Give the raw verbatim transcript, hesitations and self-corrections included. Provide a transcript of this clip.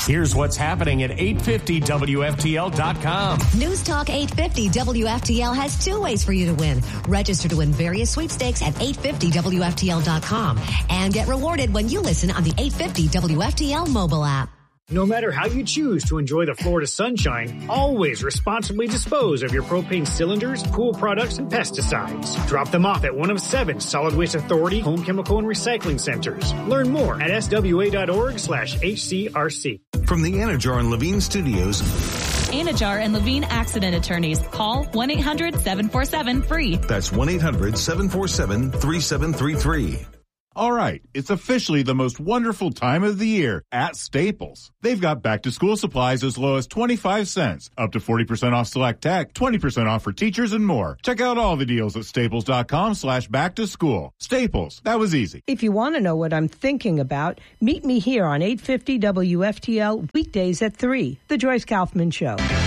Here's what's happening at eight fifty W F T L dot com. News Talk eight fifty W F T L has two ways for you to win. Register to win various sweepstakes at eight fifty W F T L dot com and get rewarded when you listen on the eight fifty W F T L mobile app. No matter how you choose to enjoy the Florida sunshine, always responsibly dispose of your propane cylinders, pool products, and pesticides. Drop them off at one of seven Solid Waste Authority home chemical and recycling centers. Learn more at S W A dot org slash H C R C. From the Anajar and Levine Studios, Anajar and Levine Accident Attorneys. Call one eight hundred seven four seven free. That's one eight hundred seven four seven three seven three three. All right, it's officially the most wonderful time of the year at Staples. They've got back-to-school supplies as low as twenty-five cents, up to forty percent off select tech, twenty percent off for teachers, and more. Check out all the deals at staples dot com slash back to school. Staples, that was easy. If you want to know what I'm thinking about, meet me here on eight fifty W F T L weekdays at three, The Joyce Kaufman Show.